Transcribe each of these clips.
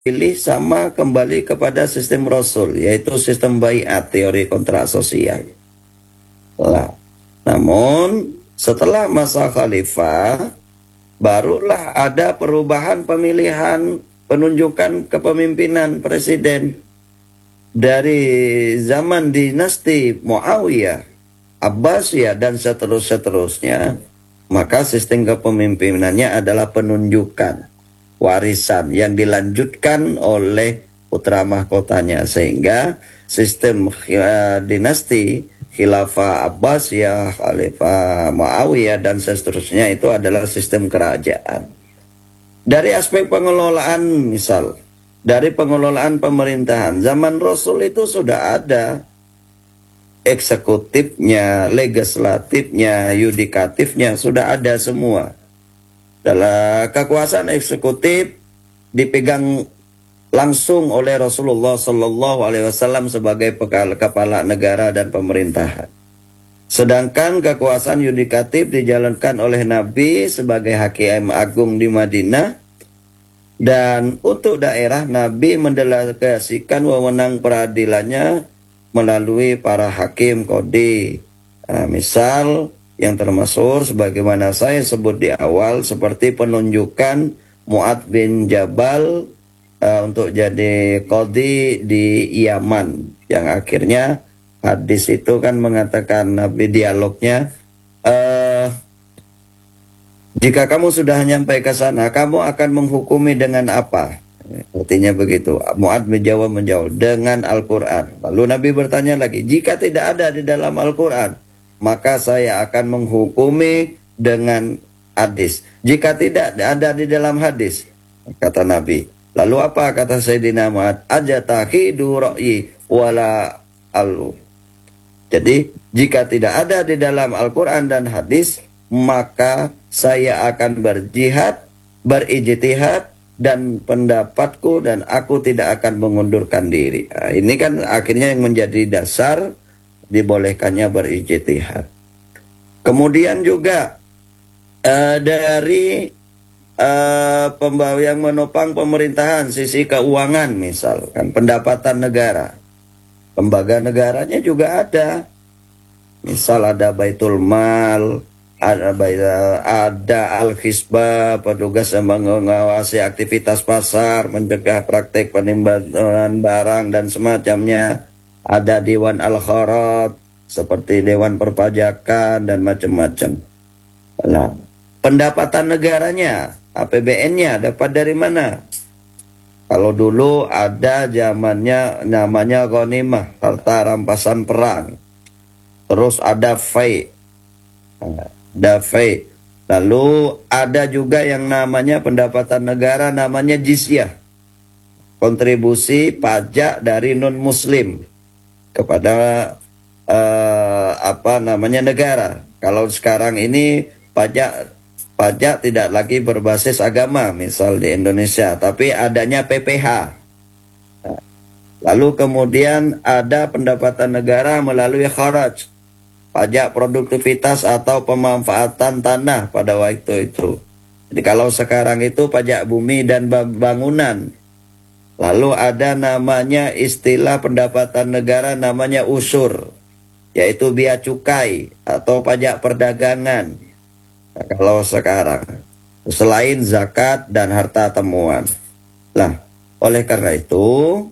pilih sama kembali kepada sistem Rasul, yaitu sistem baiat, teori kontrak sosial. Nah, namun setelah masa khalifah, barulah ada perubahan pemilihan penunjukan kepemimpinan presiden. Dari zaman dinasti Muawiyah, Abbasiyah, dan seterusnya, maka sistem kepemimpinannya adalah penunjukan warisan yang dilanjutkan oleh putra mahkotanya, sehingga sistem dinasti Khilafah Abbasiyah, Khalifah Muawiyah, dan seterusnya itu adalah sistem kerajaan. Dari aspek pengelolaan, misal dari pengelolaan pemerintahan, zaman Rasul itu sudah ada eksekutifnya, legislatifnya, yudikatifnya, sudah ada semua. Dalam kekuasaan eksekutif dipegang langsung oleh Rasulullah Shallallahu Alaihi Wasallam sebagai kepala negara dan pemerintahan. Sedangkan kekuasaan yudikatif dijalankan oleh Nabi sebagai hakim agung di Madinah. Dan untuk daerah, Nabi mendelegasikan wewenang peradilannya melalui para hakim kodi. Nah, misal yang termasuk sebagaimana saya sebut di awal, seperti penunjukan Mu'adz bin Jabal untuk jadi kodi di Yaman, yang akhirnya hadis itu kan mengatakan, Nabi dialognya, jika kamu sudah nyampe ke sana, kamu akan menghukumi dengan apa? Artinya begitu. Mu'adz menjawab dengan Al-Quran. Lalu Nabi bertanya lagi, jika tidak ada di dalam Al-Quran, maka saya akan menghukumi dengan hadis. Jika tidak ada di dalam hadis, kata Nabi. Lalu apa kata Sayyidina Mu'adz? Ajatahidu ra'yi wala alu. Jadi, jika tidak ada di dalam Al-Quran dan hadis, maka saya akan berjihad, berijtihad, dan pendapatku, dan aku tidak akan mengundurkan diri. Nah, ini kan akhirnya yang menjadi dasar dibolehkannya berijtihad. Kemudian juga dari pembawa yang menopang pemerintahan, sisi keuangan misalkan, pendapatan negara. Lembaga negaranya juga ada. Misal ada Baitul Mal, ada Al-Hisbah, petugas yang mengawasi aktivitas pasar, mencegah praktek penimbangan barang dan semacamnya. Ada Dewan Al-Kharat, seperti Dewan Perpajakan dan macam-macam. Nah, pendapatan negaranya, APBN-nya dapat dari mana? Kalau dulu ada zamannya namanya ghanimah, harta rampasan perang. Terus ada fai. Lalu ada juga yang namanya pendapatan negara, namanya jizyah. Kontribusi pajak dari non-muslim kepada negara. Kalau sekarang ini pajak tidak lagi berbasis agama, misal di Indonesia, tapi adanya PPh. Lalu kemudian ada pendapatan negara melalui kharaj, pajak produktivitas atau pemanfaatan tanah pada waktu itu. Jadi kalau sekarang itu pajak bumi dan bangunan. Lalu ada namanya istilah pendapatan negara namanya usur, yaitu bea cukai atau pajak perdagangan. Nah, kalau sekarang, selain zakat dan harta temuan. Nah, oleh karena itu,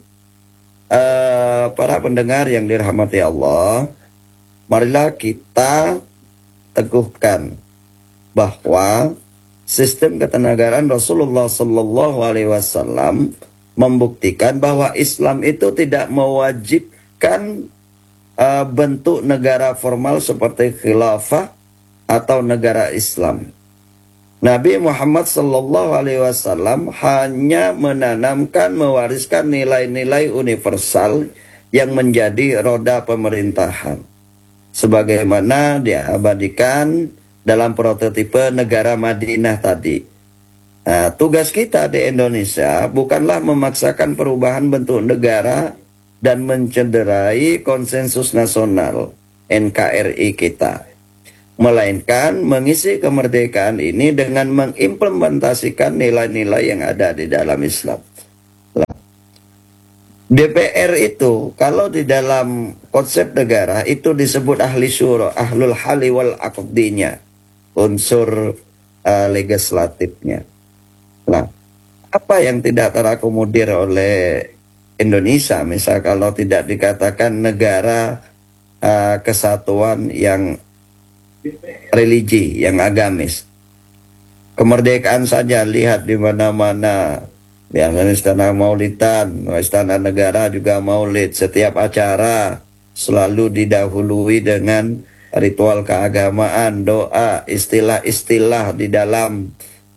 para pendengar yang dirahmati Allah, marilah kita teguhkan bahwa sistem ketenagaraan Rasulullah Sallallahu Alaihi Wasallam membuktikan bahwa Islam itu tidak mewajibkan bentuk negara formal seperti khilafah atau negara Islam. Nabi Muhammad Sallallahu Alaihi Wasallam hanya menanamkan, mewariskan nilai-nilai universal yang menjadi roda pemerintahan, sebagaimana diabadikan dalam prototipe negara Madinah tadi. Nah, tugas kita di Indonesia bukanlah memaksakan perubahan bentuk negara dan mencederai konsensus nasional NKRI kita, melainkan mengisi kemerdekaan ini dengan mengimplementasikan nilai-nilai yang ada di dalam Islam. DPR itu kalau di dalam konsep negara itu disebut ahli syura, ahlul hali wal aqdinya, unsur legislatifnya. Nah, apa yang tidak terakomodir oleh Indonesia, misal kalau tidak dikatakan negara kesatuan yang religi, yang agamis. Kemerdekaan saja lihat di mana-mana. Biasanya istana maulidan, istana negara juga maulid. Setiap acara selalu didahului dengan ritual keagamaan, doa, istilah-istilah di dalam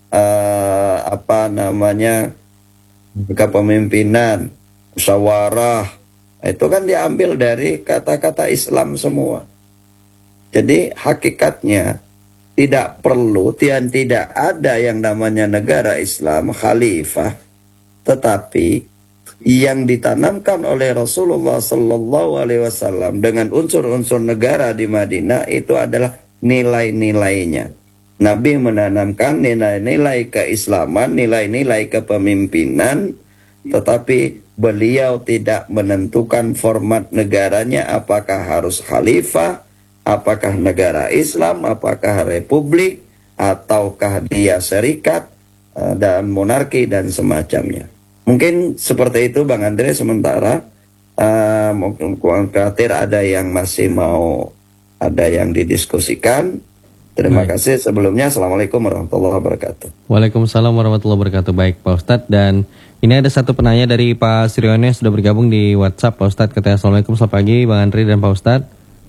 apa namanya kepemimpinan, musyawarah. Itu kan diambil dari kata-kata Islam semua. Jadi hakikatnya tidak perlu dan tidak ada yang namanya negara Islam khalifah, tetapi yang ditanamkan oleh Rasulullah Sallallahu Alaihi Wasallam dengan unsur-unsur negara di Madinah itu adalah nilai-nilainya. Nabi menanamkan nilai-nilai keislaman, nilai-nilai kepemimpinan, tetapi beliau tidak menentukan format negaranya apakah harus khalifah, apakah negara Islam, apakah republik, ataukah dia serikat dan monarki dan semacamnya. Mungkin seperti itu Bang Andre sementara. Mungkin khawatir ada yang masih mau ada yang didiskusikan. Terima kasih sebelumnya. Assalamualaikum warahmatullahi wabarakatuh. Waalaikumsalam warahmatullahi wabarakatuh. Baik Pak Ustadz, dan ini ada satu penanya dari Pak Siriono yang sudah bergabung di WhatsApp. Pak Ustadz katanya, Assalamualaikum, selamat pagi Bang Andri dan Pak Ustadz.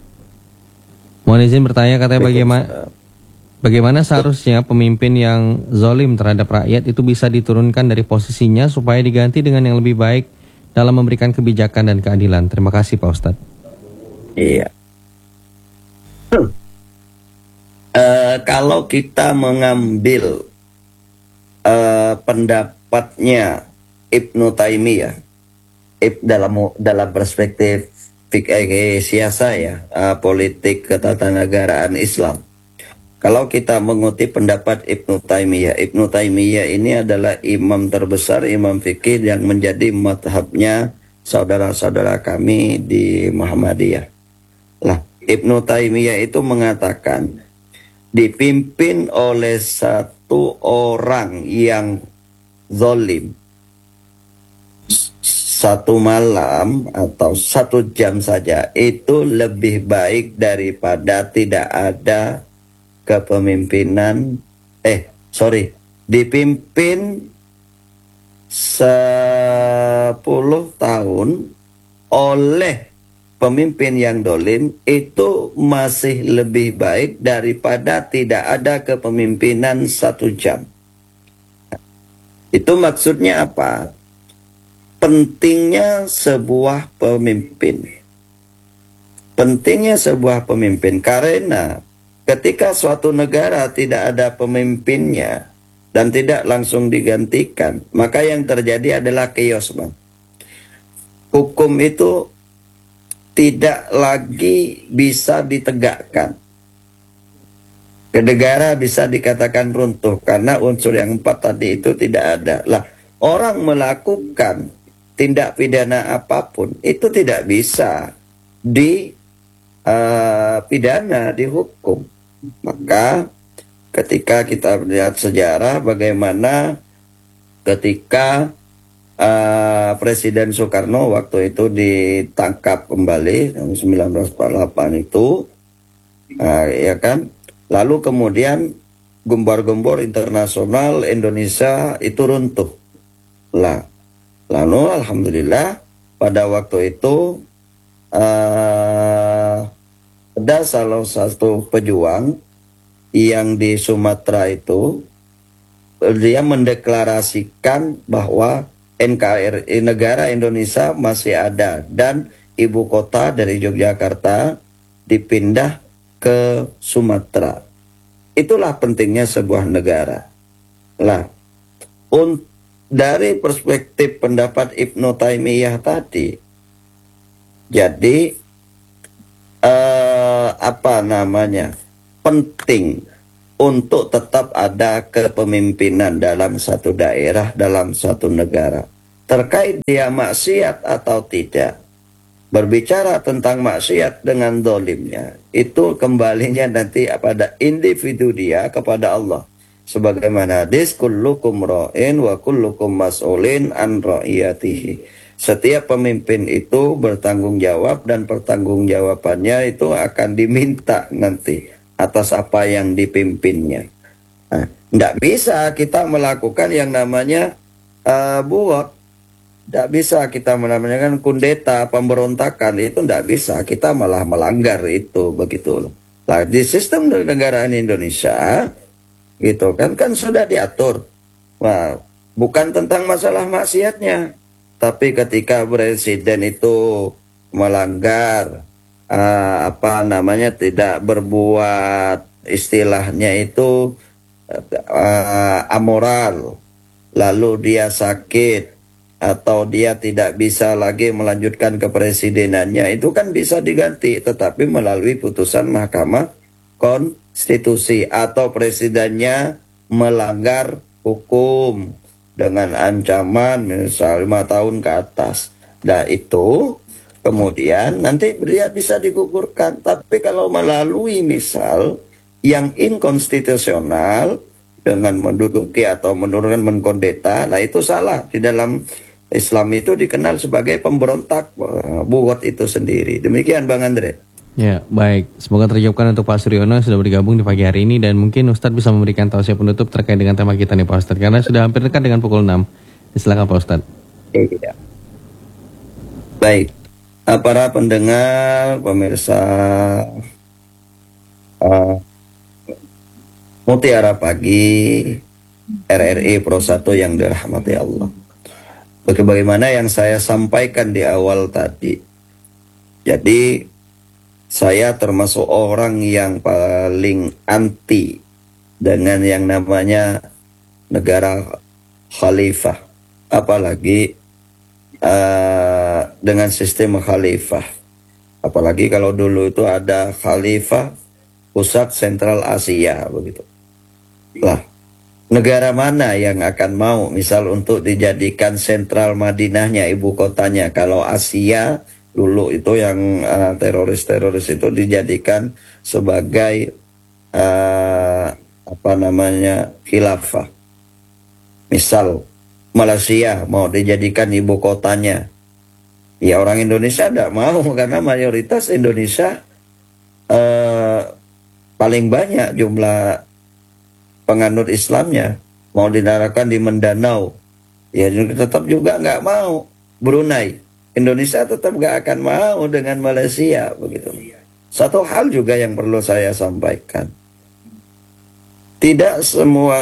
Mohon izin bertanya, katanya bagaimana seharusnya pemimpin yang zalim terhadap rakyat itu bisa diturunkan dari posisinya supaya diganti dengan yang lebih baik dalam memberikan kebijakan dan keadilan. Terima kasih Pak Ustadz. Iya. Kalau kita mengambil pendapatnya Ibnu Taimiyah dalam perspektif fikih siasa ya, politik ketatanegaraan Islam. Kalau kita mengutip pendapat Ibnu Taimiyah ini adalah imam terbesar, imam fikih yang menjadi madhabnya saudara-saudara kami di Muhammadiyah. Lah, Ibnu Taimiyah itu mengatakan dipimpin oleh satu orang yang zalim satu malam atau 1 jam saja itu lebih baik daripada tidak ada kepemimpinan dipimpin 10 tahun oleh pemimpin yang dolim itu masih lebih baik daripada tidak ada kepemimpinan 1 jam. Itu maksudnya apa? Pentingnya sebuah pemimpin. Pentingnya sebuah pemimpin karena ketika suatu negara tidak ada pemimpinnya dan tidak langsung digantikan, maka yang terjadi adalah chaos, Bang. Hukum itu tidak lagi bisa ditegakkan. Negara bisa dikatakan runtuh karena unsur yang 4 tadi itu tidak ada. Lah, orang melakukan tindak pidana apapun itu tidak bisa dipidana, dihukum. Maka ketika kita melihat sejarah bagaimana ketika Presiden Soekarno waktu itu ditangkap kembali tahun 1948 itu, ya kan, lalu kemudian gembor-gembor internasional Indonesia itu runtuh. Lah, lalu alhamdulillah pada waktu itu ada salah satu pejuang yang di Sumatera itu, dia mendeklarasikan bahwa NKRI negara Indonesia masih ada dan ibu kota dari Yogyakarta dipindah ke Sumatera. Itulah pentingnya sebuah negara. Lah, dari perspektif pendapat Ibnu Taimiyah tadi, jadi penting untuk tetap ada kepemimpinan dalam satu daerah, dalam satu negara. terkait dia maksiat atau tidak. Berbicara tentang maksiat dengan dolimnya, itu kembalinya nanti pada individu dia kepada Allah. Sebagaimana hadis, kullukum ra'in wa kullukum mas'ulin an ra'iyatihi. Setiap pemimpin itu bertanggung jawab dan pertanggungjawabannya itu akan diminta nanti atas apa yang dipimpinnya. Nah, tidak bisa kita melakukan yang namanya buat. Tidak bisa kita menamakan kudeta, pemberontakan, itu tidak bisa. Kita malah melanggar itu, begitu. Nah, di sistem negara Indonesia, gitu kan sudah diatur. Nah, bukan tentang masalah maksiatnya, tapi ketika presiden itu melanggar, tidak berbuat, istilahnya itu amoral, lalu dia sakit, atau dia tidak bisa lagi melanjutkan kepresidenannya, itu kan bisa diganti, tetapi melalui putusan Mahkamah Konstitusi, atau presidennya melanggar hukum dengan ancaman misal 5 tahun ke atas. Nah itu kemudian nanti dia bisa digugurkan. Tapi kalau melalui misal yang inkonstitusional dengan menduduki atau menurunkan mengkondeta, nah itu salah. Di dalam Islam itu dikenal sebagai pemberontak, buat itu sendiri. Demikian Bang Andre. Ya, baik. Semoga terjawabkan untuk Pak Suryono yang sudah bergabung di pagi hari ini, dan mungkin Ustadz bisa memberikan tausiah penutup terkait dengan tema kita nih Pak Ustadz, karena sudah hampir dekat dengan pukul 6. Silakan Pak Ustadz. Iya. Baik. Para pendengar, pemirsa Mutiara Pagi RRI Pro 1 yang dirahmati Allah. Bagaimana yang saya sampaikan di awal tadi. Jadi saya termasuk orang yang paling anti dengan yang namanya negara khalifah. Apalagi dengan sistem khalifah. Apalagi kalau dulu itu ada khalifah pusat sentral Asia begitu. Lah, negara mana yang akan mau misal untuk dijadikan sentral Madinahnya, ibu kotanya? Kalau Asia dulu itu yang teroris-teroris itu dijadikan sebagai khilafah. Misal Malaysia mau dijadikan ibu kotanya, ya orang Indonesia tidak mau karena mayoritas Indonesia paling banyak jumlah penganut Islamnya. Mau dinarakan di Mindanao, ya tetap juga nggak mau. Brunei, Indonesia tetap nggak akan mau dengan Malaysia begitu. Satu hal juga yang perlu saya sampaikan, tidak semua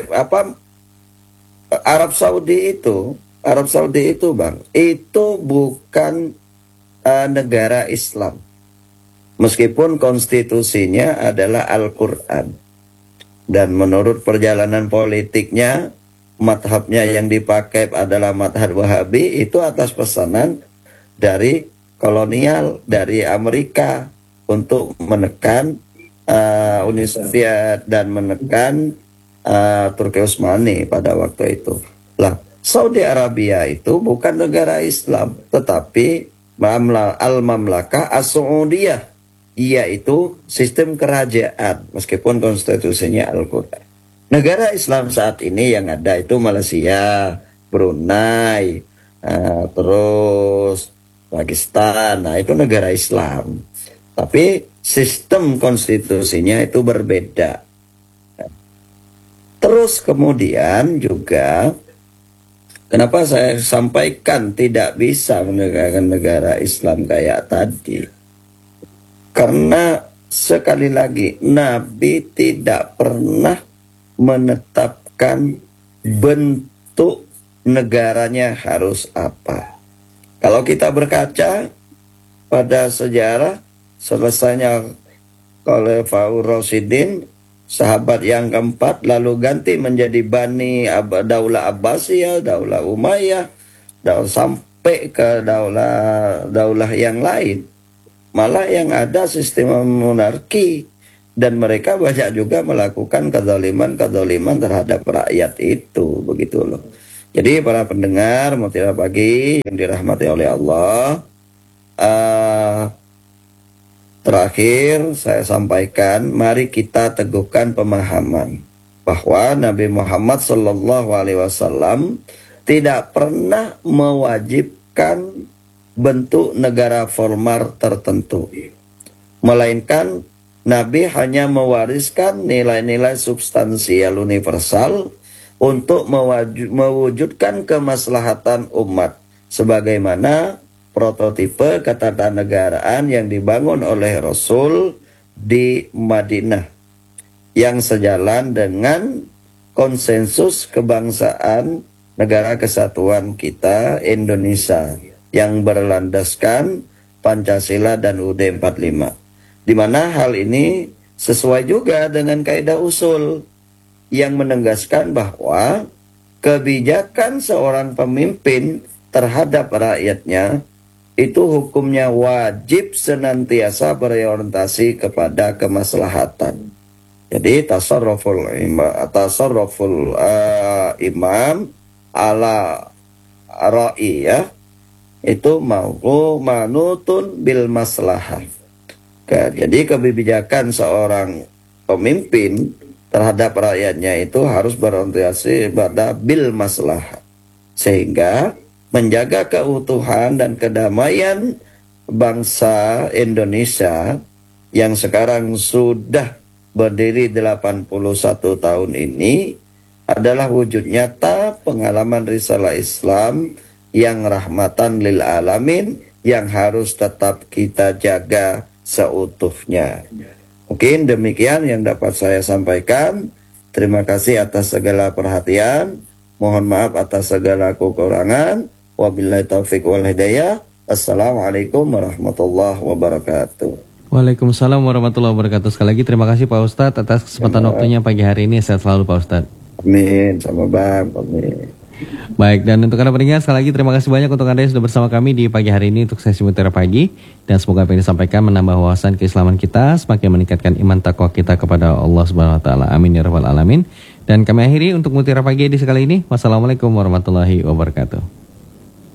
Arab Saudi itu Bang, itu bukan negara Islam, meskipun konstitusinya adalah Al-Quran. Dan menurut perjalanan politiknya, madhabnya yang dipakai adalah madhab Wahabi, itu atas pesanan dari kolonial, dari Amerika, untuk menekan Uni Soviet dan menekan Turki Utsmani pada waktu itu. Lah, Saudi Arabia itu bukan negara Islam, tetapi Al-Mamlakah As-Saudiyah, yaitu sistem kerajaan, meskipun konstitusinya Al-Quran. Negara Islam saat ini yang ada itu Malaysia, Brunei, terus Pakistan. Nah, itu negara Islam, tapi sistem konstitusinya itu berbeda. Terus kemudian juga, kenapa saya sampaikan tidak bisa menegakkan negara Islam kayak tadi? Karena sekali lagi, Nabi tidak pernah menetapkan bentuk negaranya harus apa. Kalau kita berkaca pada sejarah, selesainya Khulafaur Rasyidin, sahabat yang keempat, lalu ganti menjadi Daulah Abbasiyah, Daulah Umayyah, sampai ke daulah yang lain. Malah yang ada sistem monarki, dan mereka banyak juga melakukan kezaliman terhadap rakyat itu, begitu loh. Jadi para pendengar Mutiara Pagi yang dirahmati oleh Allah, terakhir saya sampaikan, mari kita teguhkan pemahaman bahwa Nabi Muhammad SAW tidak pernah mewajibkan bentuk negara formal tertentu, melainkan Nabi hanya mewariskan nilai-nilai substansial universal untuk mewujudkan kemaslahatan umat, sebagaimana prototipe ketatanegaraan yang dibangun oleh Rasul di Madinah, yang sejalan dengan konsensus kebangsaan negara kesatuan kita Indonesia yang berlandaskan Pancasila dan UUD 45, di mana hal ini sesuai juga dengan kaidah usul yang menegaskan bahwa kebijakan seorang pemimpin terhadap rakyatnya itu hukumnya wajib senantiasa berorientasi kepada kemaslahatan. Jadi tasarruful imam ala ra'i, ya, itu manutun bil maslahah. Jadi kebijakan seorang pemimpin terhadap rakyatnya itu harus berorientasi pada bil maslahah, sehingga menjaga keutuhan dan kedamaian bangsa Indonesia yang sekarang sudah berdiri 81 tahun ini adalah wujud nyata pengalaman risalah Islam yang rahmatan lil alamin, yang harus tetap kita jaga seutuhnya. Mungkin demikian yang dapat saya sampaikan. Terima kasih atas segala perhatian. Mohon maaf atas segala kekurangan. Wabillahi taufiq wal hidayah. Assalamualaikum warahmatullahi wabarakatuh. Waalaikumsalam warahmatullahi wabarakatuh. Sekali lagi terima kasih Pak Ustadz atas kesempatan waktunya pagi hari ini. Sehat selalu Pak Ustadz. Amin. Sama Bang. Amin. Baik, dan untuk Anda pendengar, sekali lagi terima kasih banyak untuk Anda yang sudah bersama kami di pagi hari ini untuk sesi Mutiara Pagi. Dan semoga apa yang disampaikan menambah wawasan keislaman kita, semakin meningkatkan iman takwa kita kepada Allah Subhanahu wa taala. Amin ya rabbal alamin. Dan kami akhiri untuk Mutiara Pagi di sekali ini. Wassalamualaikum warahmatullahi wabarakatuh.